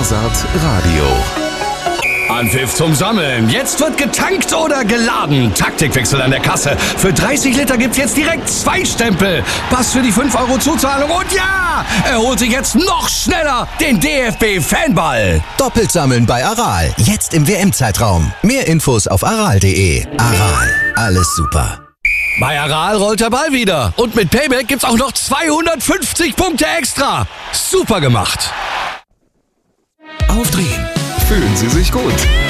Hazard Radio. Anpfiff zum Sammeln. Jetzt wird getankt oder geladen. Taktikwechsel an der Kasse. Für 30 Liter gibt's jetzt direkt 2 Stempel. Pass für die 5 € Zuzahlung. Und ja, er holt sich jetzt noch schneller den DFB-Fanball. Doppelt sammeln bei Aral. Jetzt im WM-Zeitraum. Mehr Infos auf aral.de. Aral. Alles super. Bei Aral rollt der Ball wieder. Und mit Payback gibt's auch noch 250 Punkte extra. Super gemacht. Aufdrehen. Fühlen Sie sich gut.